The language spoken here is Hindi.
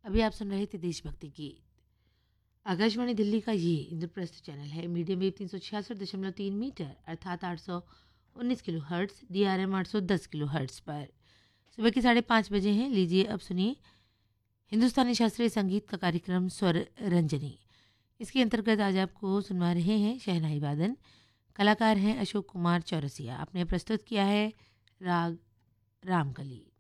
अभी आप सुन रहे थे देशभक्ति गीत। आकाशवाणी दिल्ली का ये इंद्रप्रस्थ चैनल है। मीडियम वेव 366.3 मीटर अर्थात 819 kilo hertz, DRM 810 kilo hertz पर। सुबह के 5:30 बजे हैं। लीजिए अब सुनिए हिंदुस्तानी शास्त्रीय संगीत का कार्यक्रम स्वर रंजनी। इसके अंतर्गत आज आपको सुनवा रहे हैं शहनाई वादन। कलाकार हैं अशोक कुमार चौरसिया। आपने प्रस्तुत किया है राग रामकली।